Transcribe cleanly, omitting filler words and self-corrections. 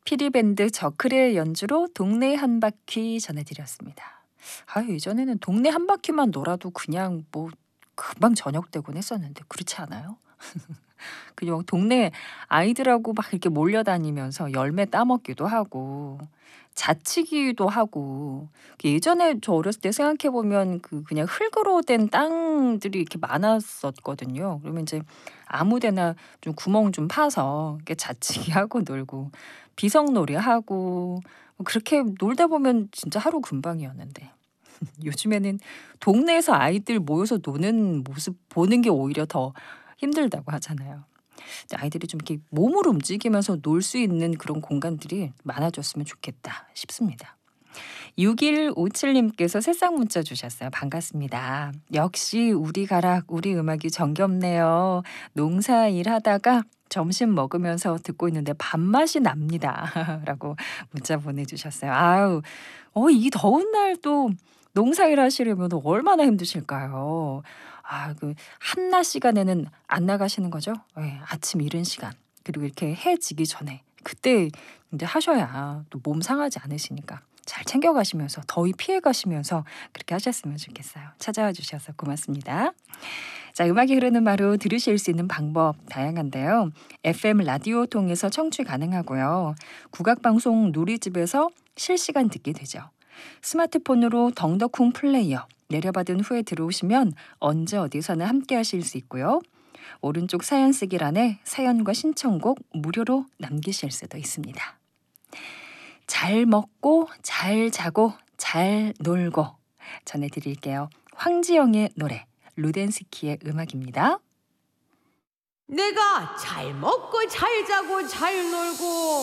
피리밴드 저크레의 연주로 동네 한 바퀴 전해드렸습니다. 예전에는 동네 한 바퀴만 놀아도 그냥 뭐 금방 저녁 되곤 했었는데 그렇지 않아요? 그냥 동네 아이들하고 막 이렇게 몰려다니면서 열매 따먹기도 하고 자치기도 하고 예전에 저 어렸을 때 생각해 보면 그냥 흙으로 된 땅들이 이렇게 많았었거든요. 그러면 이제 아무 데나 좀 구멍 좀 파서 이렇게 자치기하고 놀고 비석놀이 하고 뭐 그렇게 놀다 보면 진짜 하루 금방이었는데 요즘에는 동네에서 아이들 모여서 노는 모습 보는 게 오히려 더 힘들다고 하잖아요. 아이들이 좀 이렇게 몸을 움직이면서 놀 수 있는 그런 공간들이 많아졌으면 좋겠다 싶습니다. 6157님께서 새싹 문자 주셨어요. 반갑습니다. 역시 우리 가락, 우리 음악이 정겹네요. 농사 일하다가 점심 먹으면서 듣고 있는데 밥맛이 납니다. 라고 문자 보내주셨어요. 이 더운 날 또 농사일 하시려면 얼마나 힘드실까요? 한낮 시간에는 안 나가시는 거죠? 예, 아침 이른 시간. 그리고 이렇게 해 지기 전에. 그때 이제 하셔야 또 몸 상하지 않으시니까. 잘 챙겨가시면서 더위 피해가시면서 그렇게 하셨으면 좋겠어요. 찾아와 주셔서 고맙습니다. 자, 음악이 흐르는 마루 들으실 수 있는 방법 다양한데요. FM 라디오 통해서 청취 가능하고요. 국악방송 누리집에서 실시간 듣게 되죠. 스마트폰으로 덩덕쿵 플레이어 내려받은 후에 들어오시면 언제 어디서나 함께 하실 수 있고요. 오른쪽 사연 쓰기란에 사연과 신청곡 무료로 남기실 수도 있습니다. 잘 먹고 잘 자고 잘 놀고 전해드릴게요. 황지영의 노래 루덴스키의 음악입니다. 내가 잘 먹고 잘 자고 잘 놀고